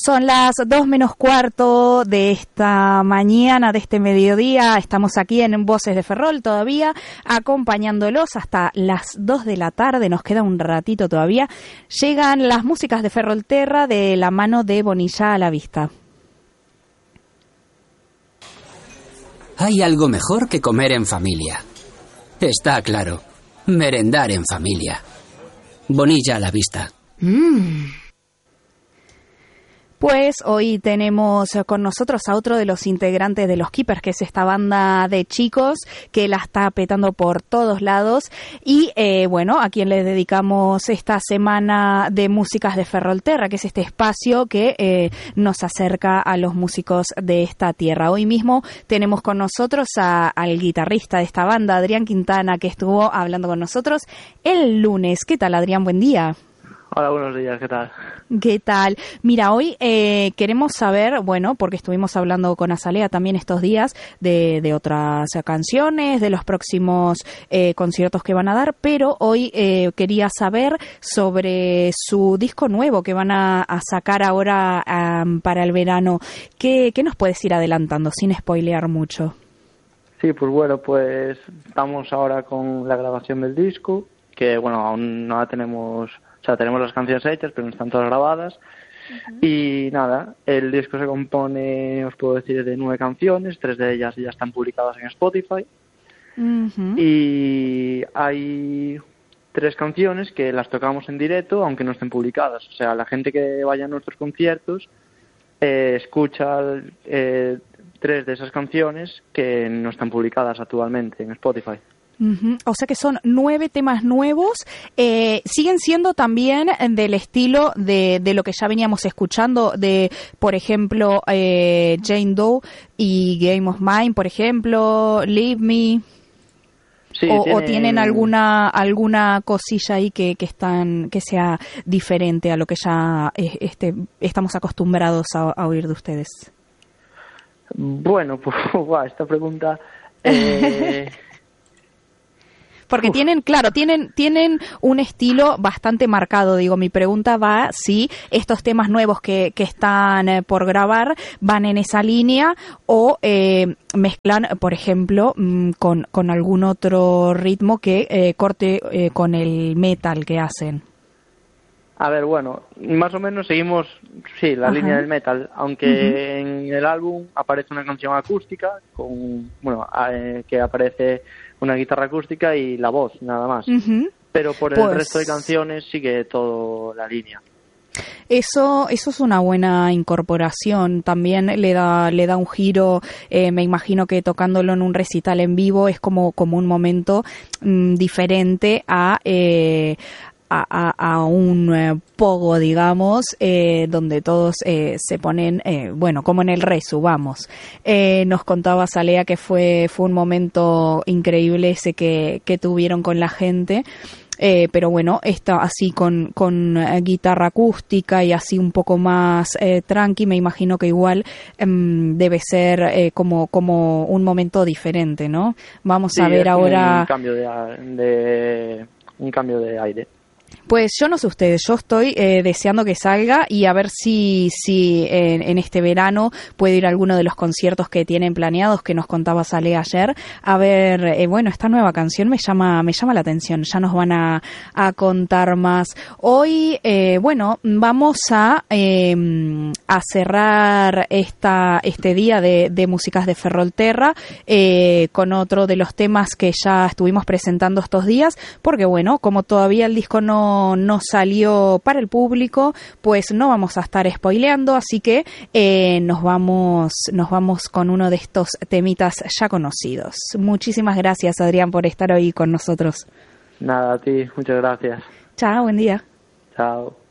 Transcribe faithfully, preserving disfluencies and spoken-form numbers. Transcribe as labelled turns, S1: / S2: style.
S1: Son las dos menos cuarto de esta mañana, de este mediodía. Estamos aquí en Voces de Ferrol todavía, acompañándolos hasta las dos de la tarde. Nos queda un ratito todavía. Llegan las músicas de Ferrolterra de la mano de Bonilla a la vista.
S2: Hay algo mejor que comer en familia. Está claro. Merendar en familia. Bonilla a la vista.
S1: Mmm. Pues hoy tenemos con nosotros a otro de los integrantes de Los Keepers, que es esta banda de chicos que la está petando por todos lados. Y eh, bueno, a quien le dedicamos esta semana de músicas de Ferrolterra, que es este espacio que eh, nos acerca a los músicos de esta tierra. Hoy mismo tenemos con nosotros a, al guitarrista de esta banda, Adrián Quintana, que estuvo hablando con nosotros el lunes. ¿Qué tal, Adrián? Buen día.
S3: Hola, buenos días, ¿qué tal?
S1: ¿Qué tal? Mira, hoy eh, queremos saber, bueno, porque estuvimos hablando con Azalea también estos días de, de otras canciones, de los próximos eh, conciertos que van a dar, pero hoy eh, quería saber sobre su disco nuevo que van a, a sacar ahora um, para el verano. ¿Qué, ¿Qué nos puedes ir adelantando sin spoilear mucho?
S3: Sí, pues bueno, pues estamos ahora con la grabación del disco, que bueno, aún no la tenemos... O sea, tenemos las canciones hechas, pero no están todas grabadas. Uh-huh. Y nada, el disco se compone, os puedo decir, de nueve canciones. Tres de ellas ya están publicadas en Spotify. Uh-huh. Y hay tres canciones que las tocamos en directo, aunque no estén publicadas. O sea, la gente que vaya a nuestros conciertos eh, escucha eh, tres de esas canciones que no están publicadas actualmente en Spotify.
S1: Uh-huh. O sea que son nueve temas nuevos, eh, siguen siendo también del estilo de, de lo que ya veníamos escuchando, de, por ejemplo, eh, Jane Doe y Game of Mine, por ejemplo, Leave Me.
S3: Sí,
S1: o,
S3: tiene...
S1: o tienen alguna alguna cosilla ahí que, que están que sea diferente a lo que ya eh, este, estamos acostumbrados a, a oír de ustedes.
S3: Bueno, pues wow, esta pregunta... Eh...
S1: Porque Uf. tienen, claro, tienen tienen un estilo bastante marcado. Digo, mi pregunta va si estos temas nuevos que, que están eh, por grabar van en esa línea o eh, mezclan, por ejemplo, mmm, con, con algún otro ritmo que eh, corte eh, con el metal que hacen.
S3: A ver, bueno, más o menos seguimos, sí, la Ajá. línea del metal, aunque uh-huh. en el álbum aparece una canción acústica, con bueno, eh, que aparece una guitarra acústica y la voz, nada más. Uh-huh. Pero por el pues... resto de canciones sigue toda la línea.
S1: Eso eso es una buena incorporación, también le da le da un giro, eh, me imagino que tocándolo en un recital en vivo es como, como un momento mmm, diferente a... Eh, A, a, a un eh, pogo, digamos, eh, donde todos eh, se ponen, eh, bueno, como en el resu, vamos. Eh, nos contaba Salea que fue fue un momento increíble ese que, que tuvieron con la gente, eh, pero bueno, está así con, con eh, guitarra acústica y así un poco más eh, tranqui, me imagino que igual eh, debe ser eh, como, como un momento diferente, ¿no? Vamos
S3: sí,
S1: a ver
S3: es
S1: ahora...
S3: Un cambio de, de, un cambio de aire.
S1: Pues yo no sé ustedes, yo estoy eh, deseando que salga y a ver si si en, en este verano puedo ir a alguno de los conciertos que tienen planeados, que nos contaba Sale ayer. A ver, eh, bueno, esta nueva canción me llama me llama la atención, ya nos van a, a contar más. Hoy, eh, bueno, vamos a eh, a cerrar esta este día de, de músicas de Ferrolterra eh, con otro de los temas que ya estuvimos presentando estos días, porque bueno, como todavía el disco no No, no salió para el público, pues no vamos a estar spoileando, así que eh, nos vamos nos vamos con uno de estos temitas ya conocidos. Muchísimas gracias, Adrián, por estar hoy con nosotros.
S3: Nada, a ti, muchas gracias.
S1: Chao, buen día.
S3: Chao.